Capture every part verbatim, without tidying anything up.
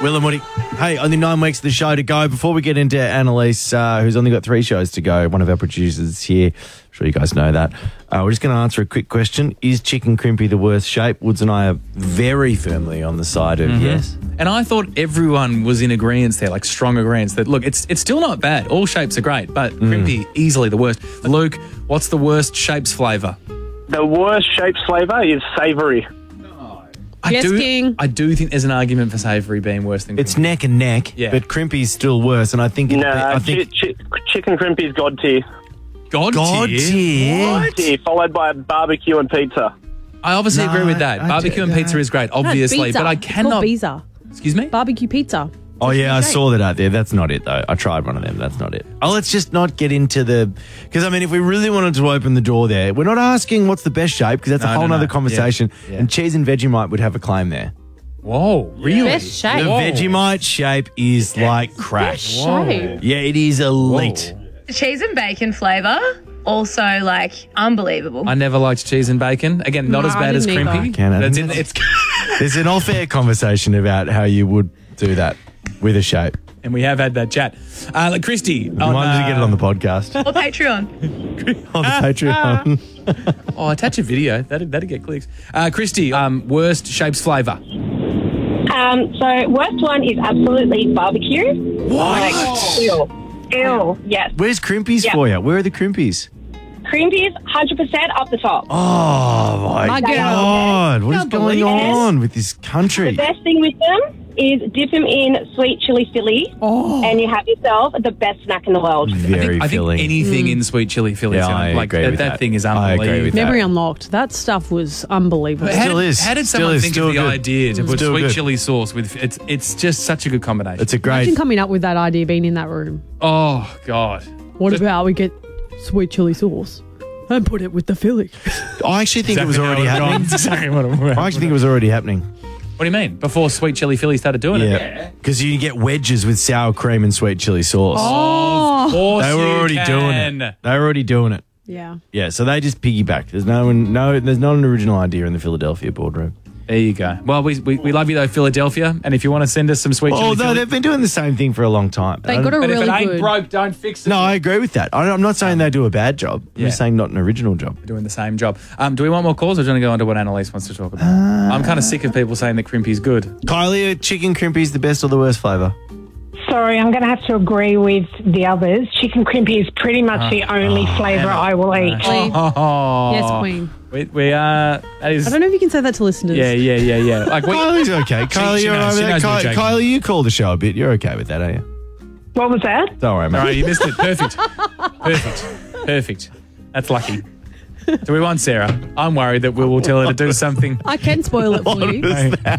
Will and Woody. Hey, only nine weeks of the show to go. Before we get into Annalise, uh, who's only got three shows to go, one of our producers is here. I'm sure you guys know that. Uh, we're just going to answer a quick question. Is Chicken Crimpy the worst shape? Woods and I are very firmly on the side of mm-hmm. yes. And I thought everyone was in agreement there, like strong agreement that, look, it's it's still not bad. All shapes are great, but mm. Crimpy, easily the worst. Luke, what's the worst shapes flavour? The worst shapes flavour is savoury. I yes, do, King. I do think there's an argument for savoury being worse than crimpy. It's neck and neck, yeah. but crimpy's still worse. And I think... It, nah, I think chi- chi- chicken crimpy's god tier. God, God tier? tier? God tier, followed by barbecue and pizza. I obviously no, agree with that. I barbecue do, and pizza no. is great, obviously, no, but I cannot... It's called pizza. Excuse me? Barbecue pizza. Oh, yeah, I saw that out there. That's not it, though. I tried one of them. That's not it. Oh, let's just not get into the... Because, I mean, if we really wanted to open the door there, we're not asking what's the best shape, because that's no, a whole no, other no. conversation. Yeah. Yeah. And cheese and Vegemite would have a claim there. Whoa, really? Best shape. The Whoa. Vegemite shape is like crack. Best shape. Yeah, it is elite. Whoa. The cheese and bacon flavour, also like unbelievable. I never liked cheese and bacon. Again, not No, as I bad as didn't either. crimpy. Can I? That's in, it's, There's an all-fair conversation about how you would do that with a shape. and we have had that chat. Uh, like Christy. You wanted to get it on the podcast. Or Patreon. On the Patreon. Oh, attach a video. That'd, that'd get clicks. Uh, Christy, um, worst shapes flavour. Um, so worst one is absolutely barbecue. What? Like, ew. Ew. Yes. Where's Crimpies Yeah. for you? Where are the Crimpies? Crimpy's one hundred percent up the top. Oh, my, My girl. God. What is Can't going believe it. on with this country? The best thing with them is dip them in sweet chili Philly, Oh. and you have yourself the best snack in the world. Very I think filling. anything in sweet chili Philly. Yeah, I like, agree that, with that that. thing is I agree unbelievable. with that. Memory unlocked. That stuff was unbelievable. How Still did, is. How did Still someone is. think Still of the good. idea to put Still sweet good. chili sauce with it's it's just such a good combination. It's a great... Imagine coming up with that idea being in that room. Oh God. What Just- about we get sweet chili sauce and put it with the Philly? I actually think it was already happening. That's exactly what it I actually think it was already happening. What do you mean? Before sweet chili Philly started doing it? Yeah. Because you can get wedges with sour cream and sweet chili sauce. Oh. Of course They were you already can. doing it. They were already doing it. Yeah. Yeah, so they just piggybacked. There's no one, no, there's not an original idea in the Philadelphia boardroom. There you go. Well, we, we we love you though, Philadelphia. And if you want to send us some sweet Oh, chili no, Philly, they've been doing the same thing for a long time. They I got a don't- but if really it ain't good. broke, don't fix it. No, I agree with that. I, I'm not saying they do a bad job. I'm Yeah. just saying not an original job. We're doing the same job. Um, do we want more calls, or do you want to go on to what Annalise wants to talk about? I'm kind of sick of people saying that crimpy's good. Kylie, are chicken crimpy's the best or the worst flavour? Sorry, I'm going to have to agree with the others. Chicken crimpy is pretty much the only flavour I will eat. Oh, Yes, Queen. We, we uh, that is. I don't know if you can say that to listeners. Yeah, yeah, yeah, yeah. Like we, Kylie's okay. Kylie, she you're knows- all she right knows with that? we're Ky- joking. Kylie, you call the show a bit. You're okay with that, are you? What was that? Don't worry, mate. all right, you missed it. Perfect, perfect, perfect. That's lucky. Do we want Sarah? I'm worried that we will tell her to do something. I can spoil it for you.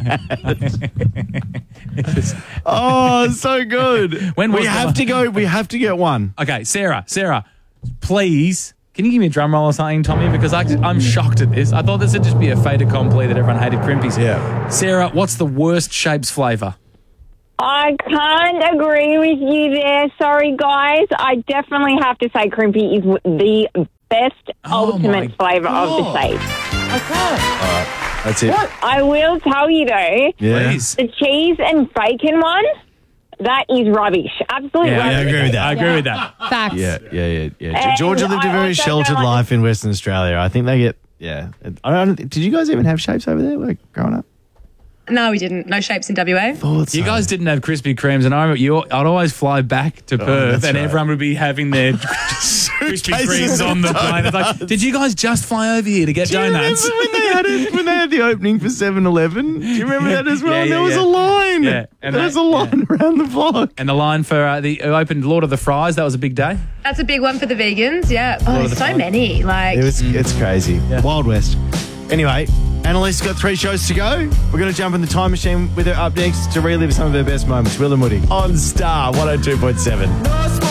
Oh, so good. When was we the have la- to go. We have to get one. Okay, Sarah, Sarah, please. Can you give me a drum roll or something, Tommy? Because I, I'm shocked at this. I thought this would just be a fait accompli that everyone hated crimpies. Yeah. Sarah, what's the worst shapes flavour? I can't agree with you there. Sorry, guys. I definitely have to say crimpy is the best Oh, my ultimate flavour of the God. shape. That's it. I will tell you though, Yeah. Please. the cheese and bacon one, that is rubbish. Absolute Yeah, Yeah, I rubbish. agree with that. I agree with that. Facts. Yeah, yeah, yeah, yeah. And Georgia lived a I very also sheltered don't like- life in Western Australia. I think they get. Yeah. I don't. Did you guys even have shapes over there, like growing up? No, we didn't. No shapes in W A. Thought You so. guys didn't have Krispy Kremes, and I remember you. I'd always fly back to Perth, Oh, that's and right. everyone would be having their Krispy Suitcases Kremes on the of plane. It's like, did you guys just fly over here to get Do you donuts? remember when they had it, when they had the opening for seven eleven? Do you remember that as well? Yeah, yeah, there was yeah. a line. Yeah, and there was they- a line around the block. And the line for uh, the who opened Lord of the Fries. That was a big day. That's a big one for the vegans. Yeah. Oh, of the so fun. many. Like. It was. It's crazy. Wild West. Anyway, Annalise got three shows to go. We're going to jump in the time machine with her up next to relive some of her best moments. Will and Woody on Star one oh two point seven.